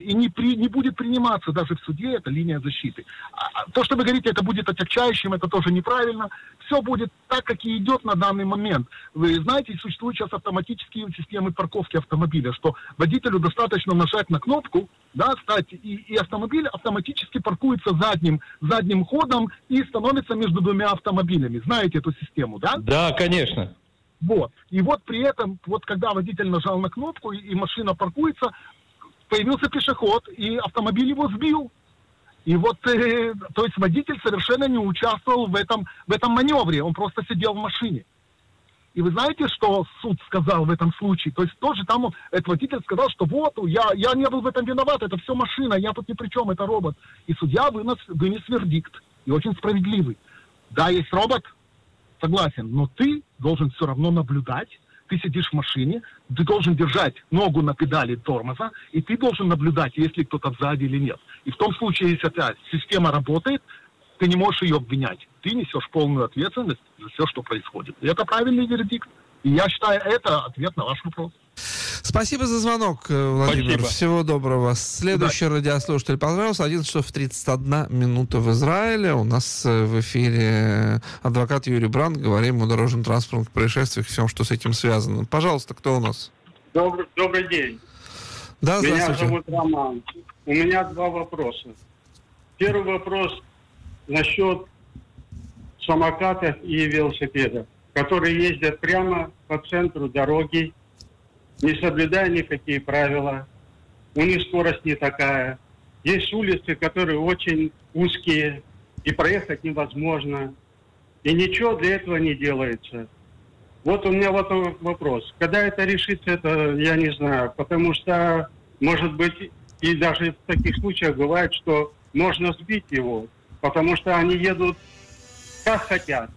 и не будет приниматься даже в суде эта линия защиты. То, что вы говорите, это будет отягчающим, это тоже неправильно. Все будет так, как и идет на данный момент. Вы знаете, существуют сейчас автоматические системы парковки автомобиля, что водителю достаточно нажать на кнопку, да, кстати, и автомобиль автоматически паркуется задним ходом и становится между двумя автомобилями. Знаете эту систему, да? Да, конечно. Вот. И вот при этом, вот когда водитель нажал на кнопку и машина паркуется, появился пешеход, и автомобиль его сбил. И вот, то есть водитель совершенно не участвовал в этом маневре, он просто сидел в машине. И вы знаете, что суд сказал в этом случае? То есть тоже там этот водитель сказал, что вот, я не был в этом виноват, это все машина, я тут ни при чем, это робот. И судья вынес вердикт, и очень справедливый. Да, есть робот, согласен, но ты должен все равно наблюдать. Ты сидишь в машине, ты должен держать ногу на педали тормоза, и ты должен наблюдать, есть ли кто-то сзади или нет. И в том случае, если эта система работает, ты не можешь ее обвинять. Ты несешь полную ответственность за все, что происходит. И это правильный вердикт. И я считаю, это ответ на ваш вопрос. Спасибо за звонок, Владимир. Спасибо. Всего доброго. Следующий радиослушатель, пожалуйста, 11 часов 31 минута в Израиле. У нас в эфире адвокат Юрий Бранд. Говорим о дорожно-транспортных происшествиях и всем, что с этим связано. Пожалуйста, кто у нас? Добрый день. Да, Меня зовут Роман. У меня два вопроса. Первый вопрос насчет самокатов и велосипедов, которые ездят прямо по центру дороги, не соблюдая никакие правила. У них скорость не такая. Есть улицы, которые очень узкие, и проехать невозможно. И ничего для этого не делается. Вот у меня вот вопрос. Когда это решится, это я не знаю. Потому что, может быть, и даже в таких случаях бывает, что можно сбить его. Потому что они едут как хотят.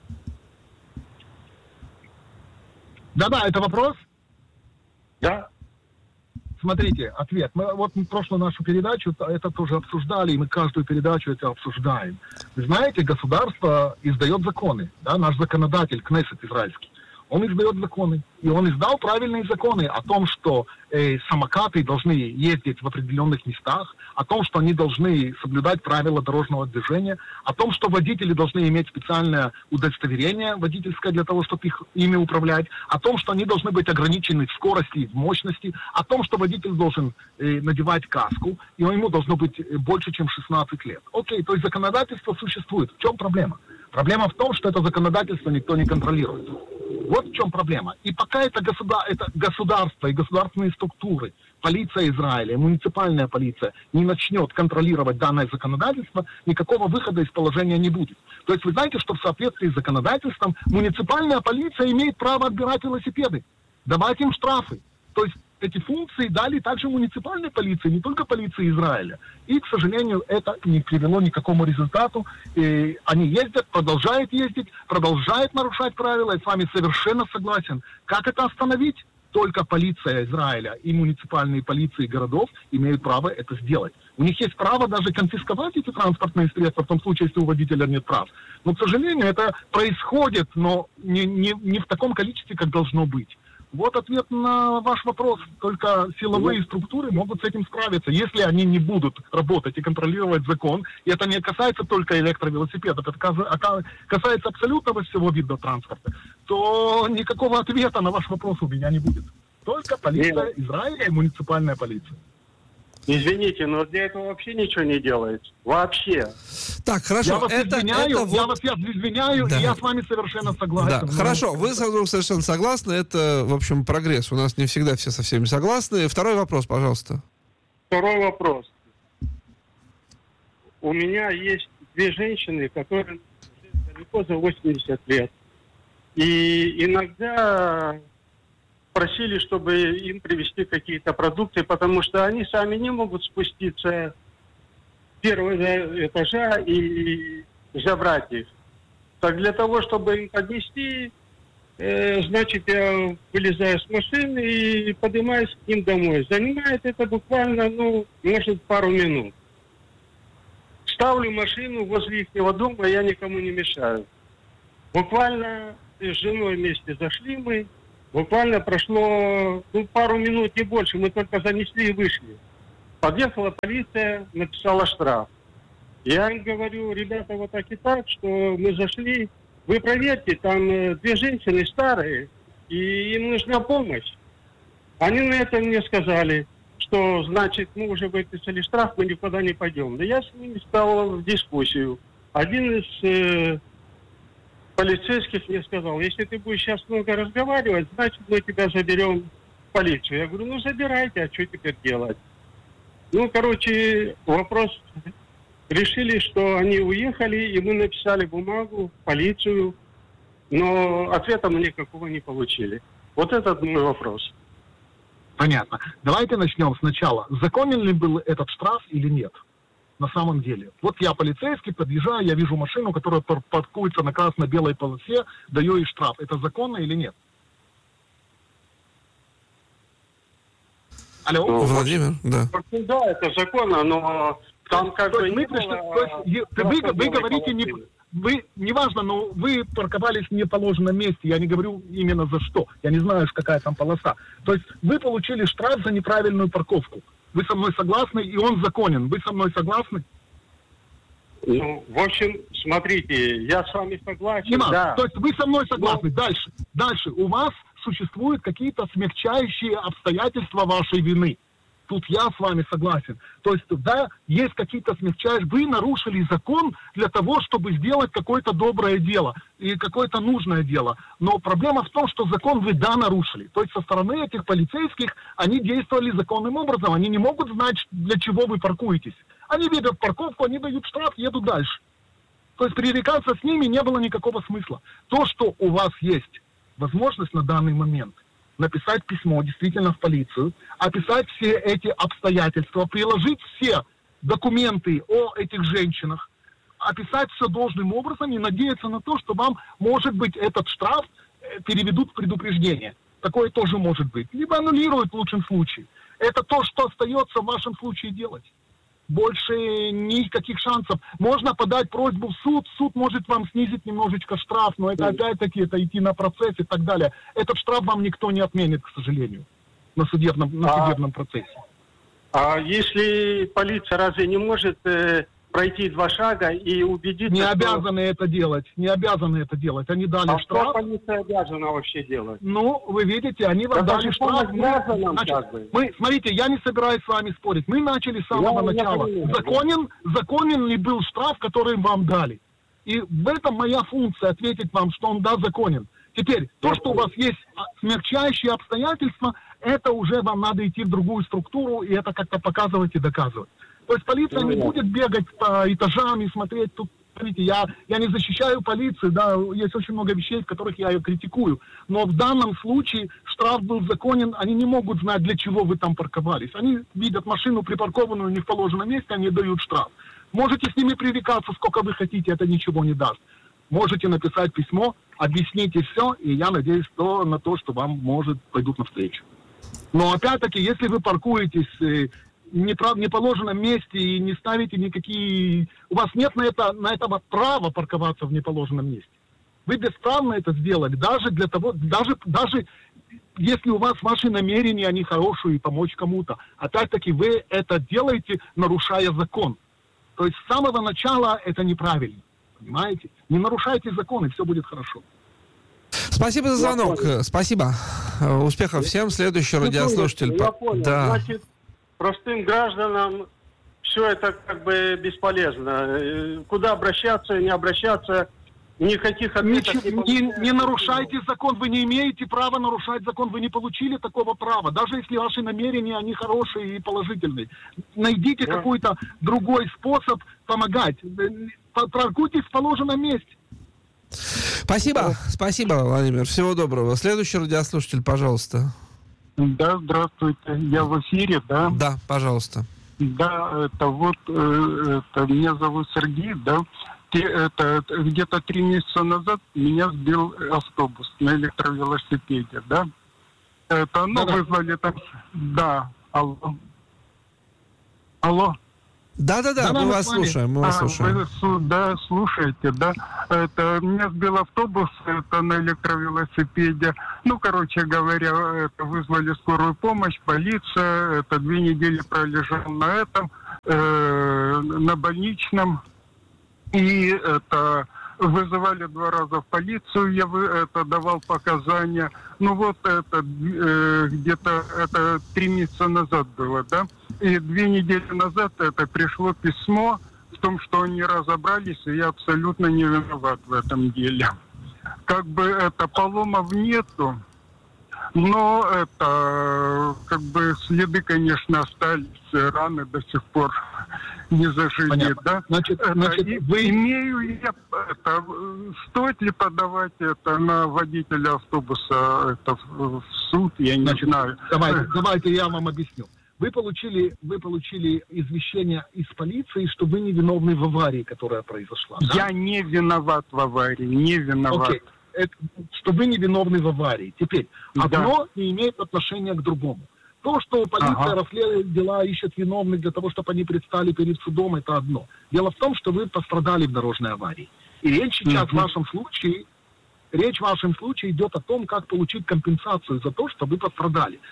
Да-да, это вопрос? Да? Смотрите, ответ. Мы вот прошлую нашу передачу это тоже обсуждали, и мы каждую передачу это обсуждаем. Вы знаете, государство издает законы, да, наш законодатель, Кнессет израильский. Он издает законы. И он издал правильные законы о том, что самокаты должны ездить в определенных местах, о том, что они должны соблюдать правила дорожного движения, о том, что водители должны иметь специальное удостоверение водительское для того, чтобы ими управлять, о том, что они должны быть ограничены в скорости и в мощности, о том, что водитель должен надевать каску, и ему должно быть больше, чем 16 лет. Окей, то есть законодательство существует. В чем проблема? Проблема в том, что это законодательство никто не контролирует. Вот в чем проблема. И пока это государство и государственные структуры, полиция Израиля, муниципальная полиция не начнет контролировать данное законодательство, никакого выхода из положения не будет. То есть вы знаете, что в соответствии с законодательством муниципальная полиция имеет право отбирать велосипеды, давать им штрафы. То есть эти функции дали также муниципальной полиции, не только полиции Израиля. И, к сожалению, это не привело ни к какому результату. И они ездят, продолжают ездить, продолжают нарушать правила. Я с вами совершенно согласен. Как это остановить? Только полиция Израиля и муниципальные полиции городов имеют право это сделать. У них есть право даже конфисковать эти транспортные средства в том случае, если у водителя нет прав. Но, к сожалению, это происходит, но не в таком количестве, как должно быть. Вот ответ на ваш вопрос. Только силовые структуры могут с этим справиться, если они не будут работать и контролировать закон. И это не касается только электровелосипедов, это касается абсолютно всего вида транспорта. То никакого ответа на ваш вопрос у меня не будет. Только полиция Израиля и муниципальная полиция. Извините, но для этого вообще ничего не делается. Вообще. Так, хорошо. Я вас извиняю, да. И я с вами совершенно согласен. Да, хорошо, вы совершенно согласны. Это, в общем, прогресс. У нас не всегда все со всеми согласны. Второй вопрос, пожалуйста. Второй вопрос. У меня есть две женщины, которые далеко за 80 лет. И иногда просили, чтобы им привезти какие-то продукты, потому что они сами не могут спуститься с первого этажа и забрать их. Так для того, чтобы им поднести, значит, я вылезаю с машины и поднимаюсь к ним домой. Занимает это буквально, может, пару минут. Ставлю машину возле их дома, я никому не мешаю. Буквально с женой вместе зашли мы. Буквально прошло пару минут, не больше. Мы только занесли и вышли. Подъехала полиция, написала штраф. Я им говорю, ребята, вот так и так, что мы зашли, вы проверьте, там две женщины старые, и им нужна помощь. Они на это мне сказали, что, значит, мы уже выписали штраф, мы никуда не пойдем. Да я с ними стал в дискуссию. Один из полицейских мне сказал, если ты будешь сейчас много разговаривать, значит, мы тебя заберем в полицию. Я говорю, ну забирайте, а что теперь делать? Ну, короче, вопрос... Решили, что они уехали, и мы написали бумагу в полицию, но ответа мы никакого не получили. Вот этот мой вопрос. Понятно. Давайте начнем сначала. Законен ли был этот штраф или нет? На самом деле. Вот я полицейский, подъезжаю, я вижу машину, которая паркуется на красно-белой полосе, даю ей штраф. Это законно или нет? Алло? Ну, Владимир, да. Да, это законно, но... Там как бы вы говорите, неважно, но вы парковались в неположенном месте. Я не говорю именно за что. Я не знаю, какая там полоса. То есть вы получили штраф за неправильную парковку. Вы со мной согласны, и он законен. Вы со мной согласны? Ну, в общем, смотрите, я с вами согласен. Да. То есть вы со мной согласны. Но... Дальше. У вас существуют какие-то смягчающие обстоятельства вашей вины. Тут я с вами согласен. То есть, да, есть какие-то смягчающие. Вы нарушили закон для того, чтобы сделать какое-то доброе дело и какое-то нужное дело. Но проблема в том, что закон вы, да, нарушили. То есть, со стороны этих полицейских они действовали законным образом. Они не могут знать, для чего вы паркуетесь. Они видят парковку, они дают штраф, едут дальше. То есть, пререкаться с ними не было никакого смысла. То, что у вас есть возможность на данный момент написать письмо действительно в полицию, описать все эти обстоятельства, приложить все документы о этих женщинах, описать все должным образом и надеяться на то, что вам, может быть, этот штраф переведут в предупреждение. Такое тоже может быть. Либо аннулируют в лучшем случае. Это то, что остается в вашем случае делать. Больше никаких шансов. Можно подать просьбу в суд может вам снизить немножечко штраф, но это опять-таки это идти на процесс и так далее. Этот штраф вам никто не отменит, к сожалению, на судебном процессе. А если полиция разве не может пройти 2 шага и убедиться... Не обязаны это делать, не обязаны это делать. Они дали штраф. Что полиция обязана вообще делать? Ну, вы видите, они вам дали штраф. Смотрите, я не собираюсь с вами спорить. Мы начали с самого начала. Законен ли был штраф, который вам дали? И в этом моя функция ответить вам, что он, да, законен. Теперь, то, что у вас есть смягчающие обстоятельства, это уже вам надо идти в другую структуру и это как-то показывать и доказывать. То есть полиция не будет бегать по этажам и смотреть. Тут, смотрите, я не защищаю полицию, да, есть очень много вещей, в которых я ее критикую. Но в данном случае штраф был законен, они не могут знать, для чего вы там парковались. Они видят машину припаркованную не в положенном месте, они дают штраф. Можете с ними пререкаться сколько вы хотите, это ничего не даст. Можете написать письмо, объясните все, и я надеюсь на то, что вам, может, пойдут навстречу. Но опять-таки, если вы паркуетесь в неположенном месте и не ставите никакие... У вас нет на этого права парковаться в неположенном месте. Вы бесправно это сделали, даже для того, даже если у вас ваши намерения, они хорошие, помочь кому-то. Опять-таки, вы это делаете, нарушая закон. То есть с самого начала это неправильно. Понимаете? Не нарушайте закон, и все будет хорошо. Спасибо за звонок. Спасибо. Успехов всем. Следующий радиослушатель. Я понял. Да. Значит, простым гражданам все это как бы бесполезно. Куда обращаться, не обращаться, никаких ответов не нарушайте закон. Вы не имеете права нарушать закон. Вы не получили такого права. Даже если ваши намерения, они хорошие и положительные. Найдите какой-то другой способ помогать. Паркуйтесь в положенном месте. Спасибо, Владимир. Всего доброго. Следующий радиослушатель, пожалуйста. Да, здравствуйте. Я в эфире, да? Да, пожалуйста. Да, меня зовут Сергей, да. Где-то 3 месяца назад меня сбил автобус на электровелосипеде, да. Вызвали там... Да, алло. Да, мы вас слушаем, Вы, да, слушаете, да. Это меня сбил автобус, это на электровелосипеде. Ну, короче говоря, это вызвали скорую помощь, полиция. Это 2 недели пролежал на этом, на больничном. И это вызывали 2 раза в полицию, я давал показания. Ну вот это где-то это 3 месяца назад было, да. И 2 недели назад это пришло письмо в том, что они разобрались, и я абсолютно не виноват в этом деле. Как бы это поломов нету, но это как бы следы, конечно, остались, раны до сих пор не зажили. Понятно. Да? Значит, имею я это, стоит ли подавать это на водителя автобуса это в суд, я не знаю. Давайте я вам объясню. Вы получили извещение из полиции, что вы не виновны в аварии, которая произошла. Да? Я не виноват в аварии, не виноват. Окей. Что вы не виновны в аварии. Теперь, одно не имеет отношения к другому. То, что полиция расследует дела, ищет виновных для того, чтобы они предстали перед судом, это одно. Дело в том, что вы пострадали в дорожной аварии. И речь сейчас в вашем случае идет о том, как получить компенсацию за то, что вы пострадали.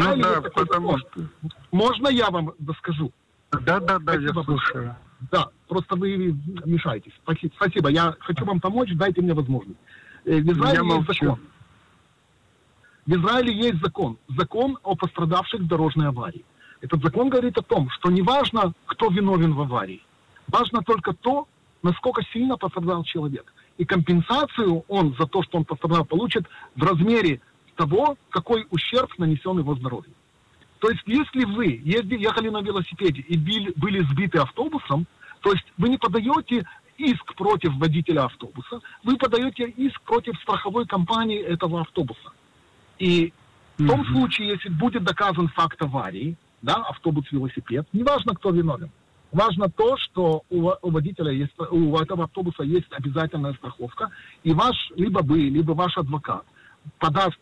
Можно я вам доскажу? Да, я слушаю. Да, просто вы мешаетесь. Спасибо. Я хочу вам помочь, дайте мне возможность. В Израиле есть закон. В Израиле есть закон о пострадавших в дорожной аварии. Этот закон говорит о том, что не важно, кто виновен в аварии. Важно только то, насколько сильно пострадал человек. И компенсацию он за то, что он пострадал, получит в размере того, какой ущерб нанесен его здоровью. То есть, если вы ехали на велосипеде и были сбиты автобусом, то есть вы не подаете иск против водителя автобуса, вы подаете иск против страховой компании этого автобуса. И в том случае, если будет доказан факт аварии, да, автобус-велосипед, неважно, кто виновен. Важно то, что у этого автобуса есть обязательная страховка, и либо ваш адвокат подаст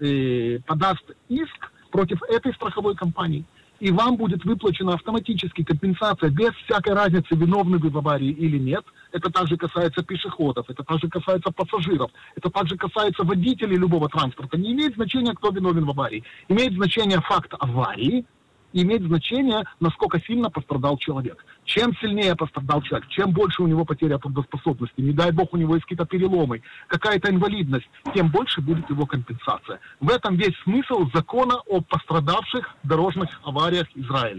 иск против этой страховой компании, и вам будет выплачена автоматически компенсация без всякой разницы, виновны вы в аварии или нет. Это также касается пешеходов, это также касается пассажиров, это также касается водителей любого транспорта. Не имеет значения, кто виновен в аварии. Имеет значение факт аварии, имеет значение, насколько сильно пострадал человек. Чем сильнее пострадал человек, чем больше у него потеря трудоспособности, не дай бог у него есть какие-то переломы, какая-то инвалидность, тем больше будет его компенсация. В этом весь смысл закона о пострадавших дорожных авариях Израиля.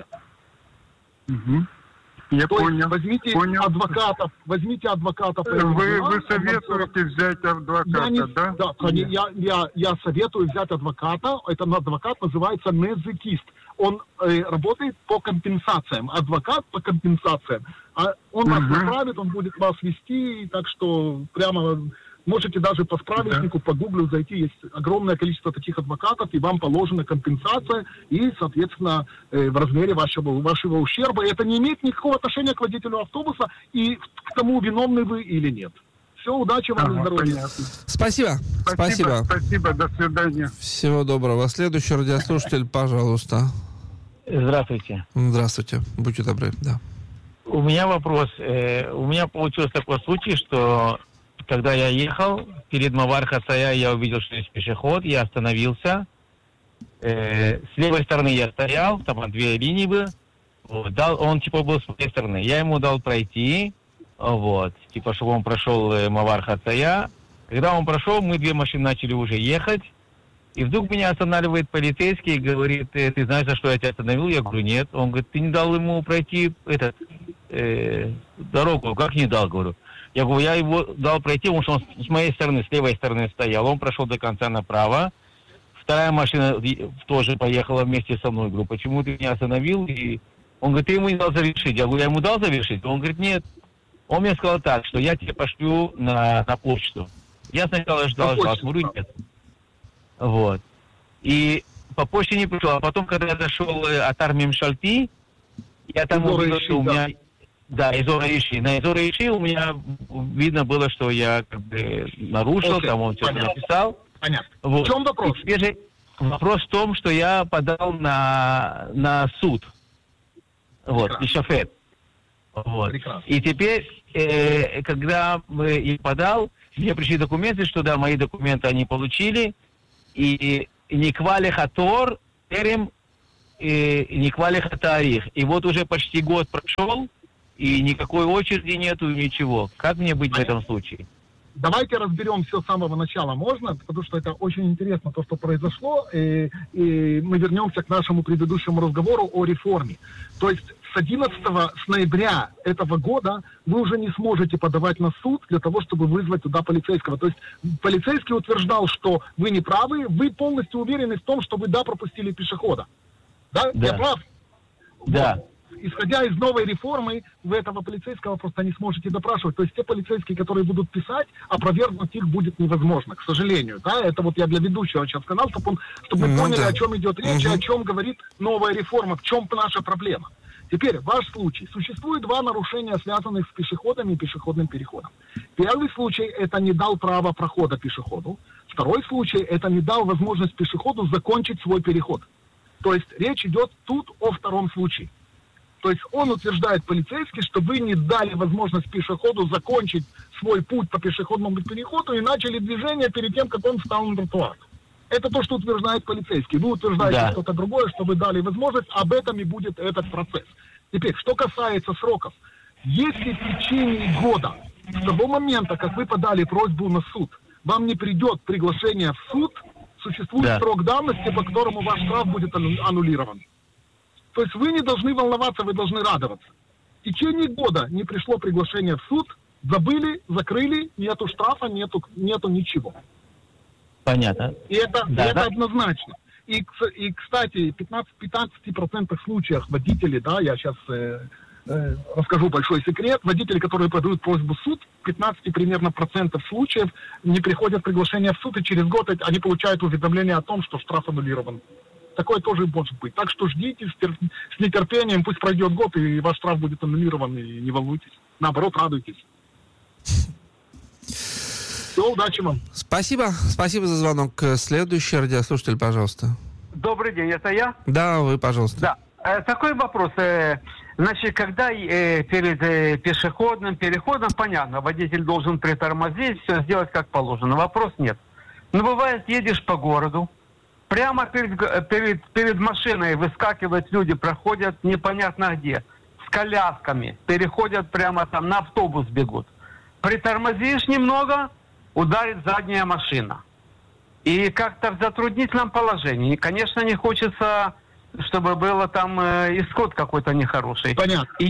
Я понял. Возьмите адвоката. Вы советуете взять адвоката, да? Да, я советую взять адвоката. Этот адвокат называется незекист. Он работает по компенсациям. Адвокат по компенсациям. Он вас направит, он будет вас вести, так что прямо можете даже по справочнику, по Гуглу зайти. Есть огромное количество таких адвокатов, и вам положена компенсация, и, соответственно, в размере вашего ущерба. Это не имеет никакого отношения к водителю автобуса и к тому, виновны вы или нет. Все, удачи вам и здоровья. Понятно. Спасибо, до свидания. Всего доброго. Следующий радиослушатель, пожалуйста. Здравствуйте. Здравствуйте, будьте добры, да. У меня вопрос. У меня получился такой случай, что когда я ехал, перед Мавар Хацая я увидел, что есть пешеход, я остановился. С левой стороны я стоял, там 2 линии были. Он был с моей стороны. Я ему дал пройти, чтобы он прошел Мавар Хацая. Когда он прошел, мы 2 машины начали уже ехать. И вдруг меня останавливает полицейский и говорит: ты знаешь, за что я тебя остановил? Я говорю: нет. Он говорит: ты не дал ему пройти дорогу. Как не дал, говорю. Я говорю: я его дал пройти, потому что он с моей стороны, с левой стороны стоял. Он прошел до конца направо. Вторая машина тоже поехала вместе со мной. Говорю: почему ты меня остановил? И он говорит: ты ему не дал завершить. Я говорю: я ему дал завершить? Он говорит: нет. Он мне сказал так, что я тебе пошлю на почту. Я сначала ждал, говорю: нет. И по почте не пришел. А потом, когда я дошел от армии Мшальти, я там увидел, что у меня... Да, из Ора-Иши. На Изора-Иши у меня видно было, что я нарушил, там он что-то написал. Понятно. В чем вопрос? Теперь же вопрос в том, что я подал на суд. И шафет. Вот. Прекрасно. И теперь, когда я подал, мне пришли документы, что да, мои документы они получили, и не квалихатор, терем, не квалихатарих. И вот уже почти год прошел, и никакой очереди нету, ничего. Как мне быть в этом случае? Давайте разберем все с самого начала, можно? Потому что это очень интересно, то, что произошло, и мы вернемся к нашему предыдущему разговору о реформе. То есть с 11 ноября этого года вы уже не сможете подавать на суд для того, чтобы вызвать туда полицейского. То есть полицейский утверждал, что вы не правы, вы полностью уверены в том, что вы, да, пропустили пешехода. Да? Да. Я прав? Да. Вот. Исходя из новой реформы, вы этого полицейского просто не сможете допрашивать. То есть те полицейские, которые будут писать, опровергнуть их будет невозможно, к сожалению. Да? Это вот я для ведущего сейчас сказал, чтобы мы поняли, о чем идет речь, и о чем говорит новая реформа, в чем наша проблема. Теперь, ваш случай. Существует два нарушения, связанных с пешеходами и пешеходным переходом. Первый случай – это не дал права прохода пешеходу. Второй случай – это не дал возможность пешеходу закончить свой переход. То есть речь идет тут о втором случае. То есть он утверждает, полицейский, что вы не дали возможность пешеходу закончить свой путь по пешеходному переходу и начали движение перед тем, как он встал на тротуар. Это то, что утверждает полицейский. Вы утверждаете что-то другое, что вы дали возможность, об этом и будет этот процесс. Теперь, что касается сроков. Если в течение года, с того момента, как вы подали просьбу на суд, вам не придет приглашение в суд, существует срок давности, по которому ваш штраф будет аннулирован. То есть вы не должны волноваться, вы должны радоваться. В течение года не пришло приглашение в суд, забыли, закрыли, нету штрафа, нету ничего. Понятно. И это однозначно. И, кстати, в 15% случаях водители, да, я сейчас расскажу большой секрет, водители, которые подают просьбу в суд, 15 примерно процентов случаев не приходят приглашение в суд, и через год они получают уведомление о том, что штраф аннулирован. Такое тоже может быть. Так что ждите с нетерпением, пусть пройдет год, и ваш штраф будет аннулирован, и не волнуйтесь. Наоборот, радуйтесь. Все, удачи вам. Спасибо. Спасибо за звонок. Следующий радиослушатель, пожалуйста. Добрый день, это я? Да, вы, пожалуйста. Да. Такой вопрос. Значит, когда перед пешеходным переходом, понятно, водитель должен притормозить, все сделать как положено. Вопрос нет. Но бывает, едешь по городу, прямо перед машиной выскакивают люди, проходят непонятно где, с колясками, переходят прямо там, на автобус бегут. Притормозишь немного, ударит задняя машина. И как-то в затруднительном положении. И, конечно, не хочется, чтобы было там исход какой-то нехороший. Понятно. И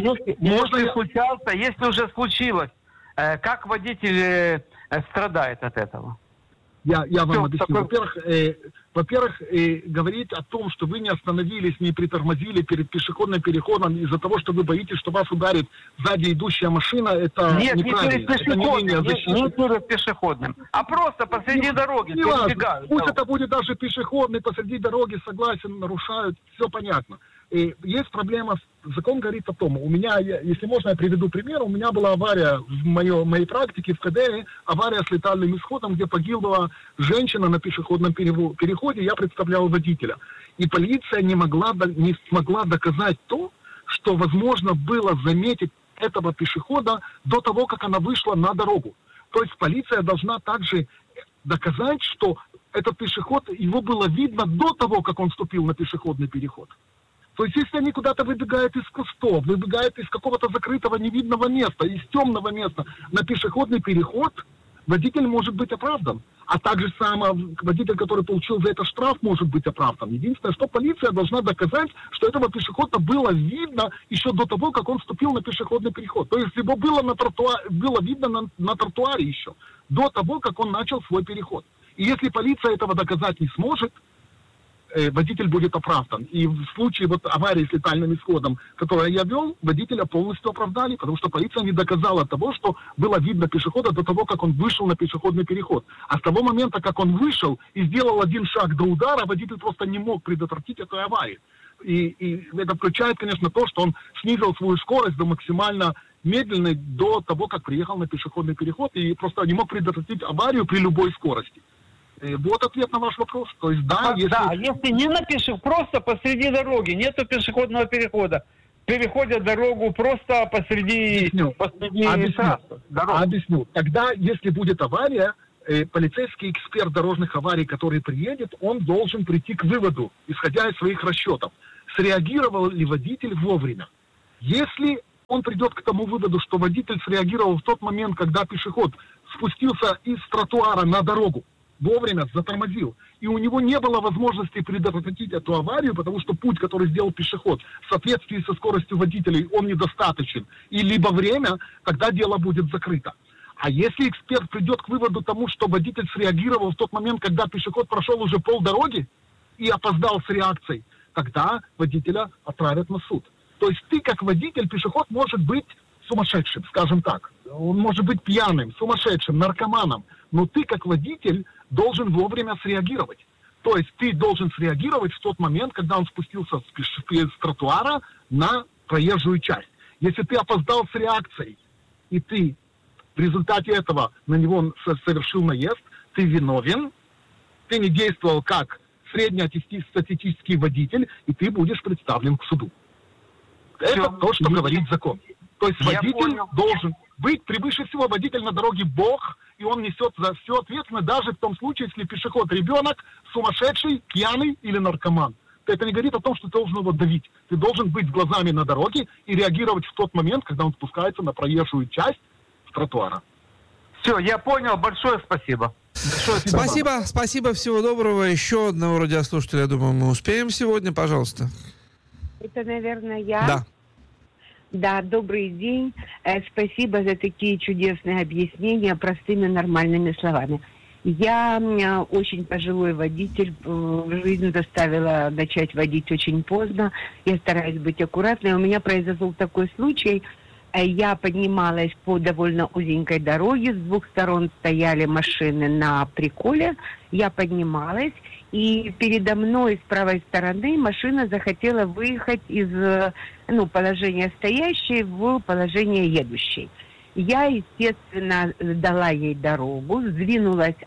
если уже случилось, как водитель страдает от этого? Я вам объясню. Во-первых, говорить о том, что вы не остановились, не притормозили перед пешеходным переходом из-за того, что вы боитесь, что вас ударит сзади идущая машина, это неправильно. Не перед пешеходным, а просто посреди дороги. Пусть это будет даже пешеходный, посреди дороги, согласен, нарушают, все понятно. И есть проблема, закон говорит о том, у меня, если можно, я приведу пример, у меня была авария в моей практике в КДР, авария с летальным исходом, где погибла женщина на пешеходном переходе, я представлял водителя. И полиция не смогла доказать то, что возможно было заметить этого пешехода до того, как она вышла на дорогу. То есть полиция должна также доказать, что этот пешеход, его было видно до того, как он вступил на пешеходный переход. То есть, если они куда-то выбегают из кустов, выбегают из какого-то закрытого невидного места, из темного места на пешеходный переход, водитель может быть оправдан. А также сам водитель, который получил за это штраф, может быть оправдан. Единственное, что полиция должна доказать, что этого пешехода было видно еще до того, как он вступил на пешеходный переход. То есть, его было видно на тротуаре еще, до того, как он начал свой переход. И если полиция этого доказать не сможет, водитель будет оправдан. И в случае аварии с летальным исходом, которую я вел, водителя полностью оправдали, потому что полиция не доказала того, что было видно пешехода до того, как он вышел на пешеходный переход. А с того момента, как он вышел и сделал один шаг до удара, водитель просто не мог предотвратить эту аварию. И это включает, конечно, то, что он снизил свою скорость до максимально медленной до того, как приехал на пешеходный переход, и просто не мог предотвратить аварию при любой скорости. Вот ответ на ваш вопрос. То есть, если не на просто посреди дороги, нету пешеходного перехода, переходят дорогу просто посреди трассы. Объясню. Тогда, если будет авария, полицейский эксперт дорожных аварий, который приедет, он должен прийти к выводу, исходя из своих расчетов, среагировал ли водитель вовремя. Если он придет к тому выводу, что водитель среагировал в тот момент, когда пешеход спустился из тротуара на дорогу, вовремя затормозил, и у него не было возможности предотвратить эту аварию, потому что путь, который сделал пешеход, в соответствии со скоростью водителей, он недостаточен, и либо время, тогда дело будет закрыто. А если эксперт придет к выводу тому, что водитель среагировал в тот момент, когда пешеход прошел уже полдороги и опоздал с реакцией, тогда водителя отправят на суд. То есть ты, как водитель, пешеход может быть сумасшедшим, скажем так. Он может быть пьяным, сумасшедшим, наркоманом. Но ты, как водитель, должен вовремя среагировать. То есть ты должен среагировать в тот момент, когда он спустился с тротуара на проезжую часть. Если ты опоздал с реакцией, и ты в результате этого на него совершил наезд, ты виновен, ты не действовал как среднестатистический водитель, и ты будешь представлен к суду. Это то, что говорит закон. То есть водитель должен быть, превыше всего водитель на дороге Бог, и он несет за все ответственность, даже в том случае, если пешеход ребенок, сумасшедший, пьяный или наркоман. Это не говорит о том, что ты должен его давить. Ты должен быть глазами на дороге и реагировать в тот момент, когда он спускается на проезжую часть тротуара. Все, я понял. Большое спасибо. Спасибо, всего доброго. Еще одного радиослушателя, я думаю, мы успеем сегодня. Пожалуйста. Это, наверное, я. Да. Да, добрый день. Спасибо за такие чудесные объяснения простыми нормальными словами. Я очень пожилой водитель. Жизнь заставила начать водить очень поздно. Я стараюсь быть аккуратной. У меня произошел такой случай. Я поднималась по довольно узенькой дороге. С двух сторон стояли машины на приколе. Я поднималась. И передо мной с правой стороны машина захотела выехать из положения стоящей в положение едущей. Я, естественно, дала ей дорогу, сдвинулась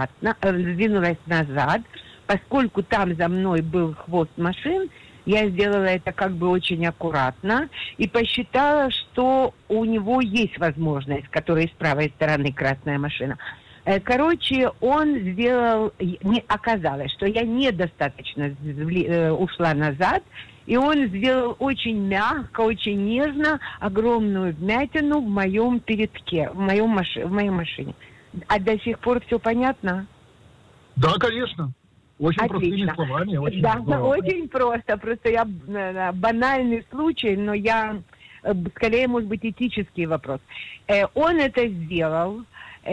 назад. Поскольку там за мной был хвост машин, я сделала это как бы очень аккуратно и посчитала, что у него есть возможность, которая с правой стороны красная машина. Короче, он сделал, оказалось, что я недостаточно ушла назад, и он сделал очень мягко, очень нежно огромную вмятину в моем передке, в моей машине. А до сих пор все понятно? Да, конечно. Очень простыми словами. Очень очень просто. Просто я банальный случай, но я скорее, может быть, этический вопрос. Он это сделал.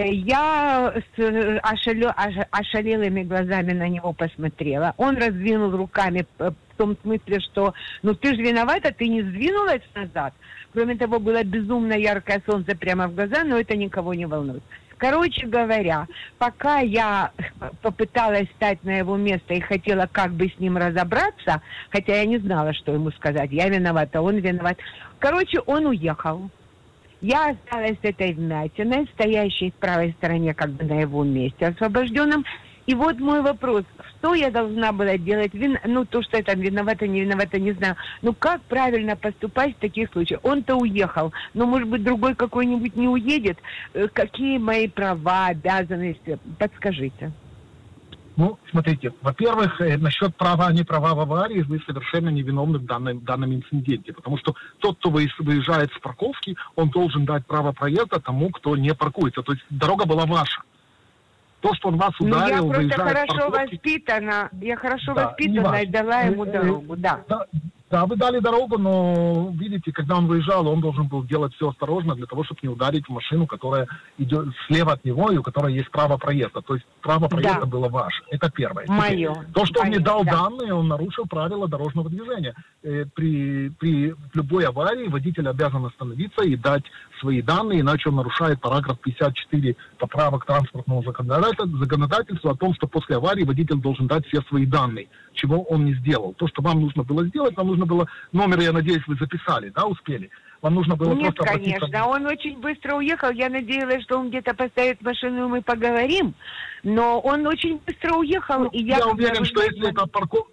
Я с ошалелыми глазами на него посмотрела. Он раздвинул руками в том смысле, что ты же виновата, ты не сдвинулась назад. Кроме того, было безумно яркое солнце прямо в глаза, но это никого не волнует. Короче говоря, пока я попыталась встать на его место и хотела как бы с ним разобраться, хотя я не знала, что ему сказать, я виновата, он виноват. Короче, он уехал. Я осталась с этой вмятиной, стоящей в правой стороне, как бы на его месте, освобожденном. И вот мой вопрос, что я должна была делать? То, что я там виновата, не виновата, не знаю. Как правильно поступать в таких случаях? Он-то уехал, но, может быть, другой какой-нибудь не уедет. Какие мои права, обязанности? Подскажите. Смотрите, во-первых, насчет права, не права в аварии, вы совершенно невиновны в данном инциденте, потому что тот, кто выезжает с парковки, он должен дать право проезда тому, кто не паркуется. То есть дорога была ваша. То, что он вас ударил, я просто хорошо воспитана, и дала ему дорогу, да. Да, вы дали дорогу, но, видите, когда он выезжал, он должен был делать все осторожно для того, чтобы не ударить в машину, которая идет слева от него и у которой есть право проезда. То есть право проезда было ваше. Это первое. Мое. То, что он не дал данные, он нарушил правила дорожного движения. При любой аварии водитель обязан остановиться и дать свои данные, иначе он нарушает параграф 54 поправок транспортного законодательства о том, что после аварии водитель должен дать все свои данные, чего он не сделал. То, что вам нужно было сделать, вам нужно было, номер, я надеюсь, вы записали, да, успели? Вам нужно было просто обратиться... Нет, конечно, он очень быстро уехал, я надеялась, что он где-то поставит машину, и мы поговорим, но он очень быстро уехал, и я уверен, что если это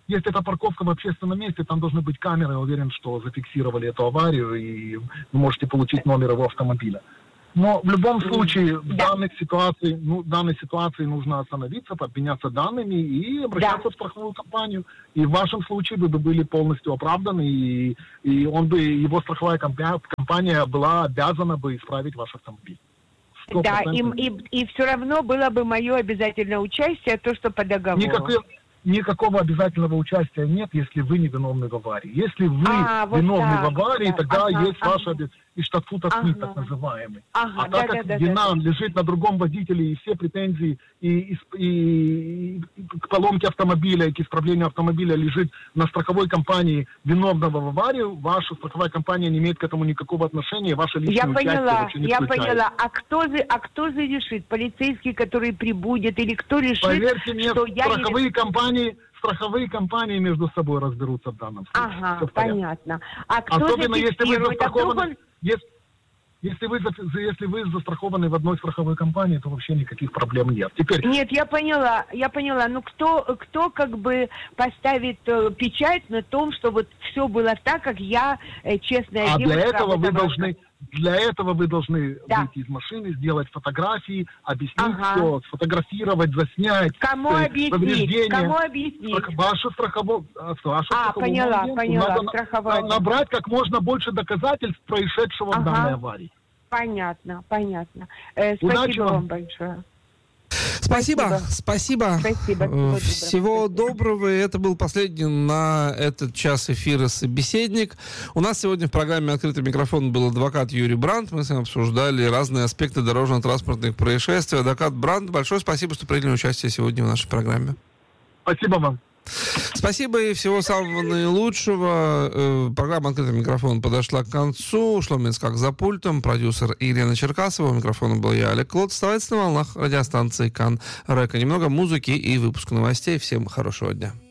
если это парковка в общественном месте, там должны быть камеры, я уверен, что зафиксировали эту аварию, и вы можете получить номер его автомобиля. Но в любом случае, в данной ситуации нужно остановиться, обменяться данными и обращаться в страховую компанию. И в вашем случае вы бы были полностью оправданы, и его страховая компания была обязана бы исправить ваш автомобиль. 100%. Да, и все равно было бы мое обязательное участие, то, что по договору. Никакого обязательного участия нет, если вы не виновны в аварии. Если вы виновны в аварии, тогда есть ваша штатфут отмит, так называемый. Так как вина лежит на другом водителе, и все претензии и к поломке автомобиля, и к исправлению автомобиля лежит на страховой компании виновного в аварию, ваша страховая компания не имеет к этому никакого отношения, ваше личное участие вообще не включается. Я поняла. А кто решит? Полицейский, который прибудет, или кто решит, поверьте мне, что страховые компании между собой разберутся в данном случае. Ага, понятно. А кто особенно если вы застрахованы, он... если вы застрахованы в одной страховой компании, то вообще никаких проблем нет. Теперь... Нет, я поняла. Ну кто как бы поставит печать на том, что вот все было так, как я, честная девушка... Для этого вы должны выйти из машины, сделать фотографии, объяснить все, сфотографировать, заснять. Кому объяснить? Вашу страховую поняла. Надо набрать как можно больше доказательств происшедшего в данной аварии. Понятно. Спасибо вам большое. Спасибо. Всего доброго. Это был последний на этот час эфира собеседник. У нас сегодня в программе «Открытый микрофон» был адвокат Юрий Брандт. Мы с вами обсуждали разные аспекты дорожно-транспортных происшествий. Адвокат Брандт, большое спасибо, что приняли участие сегодня в нашей программе. Спасибо вам. Спасибо и всего самого наилучшего. Программа «Открытый микрофон» подошла к концу. Шло как за пультом. Продюсер Ирина Черкасова. У микрофона был я, Олег Клод. Оставайтесь на волнах радиостанции КАН РЭК. Немного музыки и выпуск новостей. Всем хорошего дня.